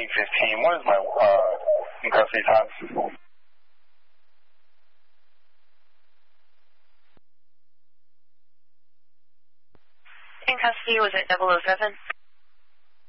8:15. What is my in custody time? In custody, was it 007?